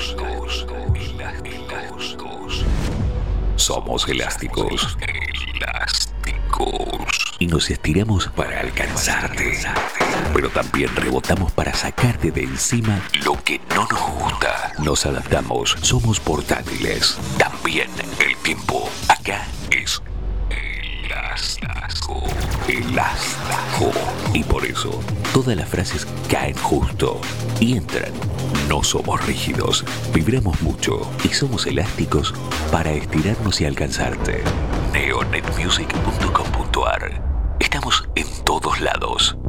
Somos elásticos. Y nos estiramos para alcanzarte. Pero también rebotamos para sacarte de encima lo que no nos gusta. Nos adaptamos. Somos portátiles. También el tiempo. Acá es elástico. Elástico. Y por eso, todas las frases caen justo y entran. No somos rígidos, vibramos mucho y somos elásticos para estirarnos y alcanzarte. Neonetmusic.com.ar. Estamos en todos lados.